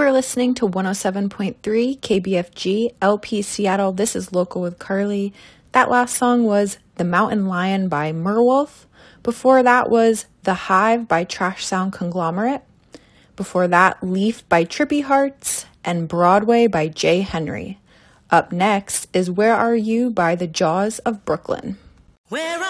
are listening to 107.3 KBFG, LP Seattle. This is Local with Carly. That last song was The Mountain Lion by Merwolf. Before that was The Hive by Trash Sound Conglomerate. Before that, Leaf by Trippy Hearts and Broadway by Jay Henry. Up next is Where Are You by The Jaws of Brooklyn. Where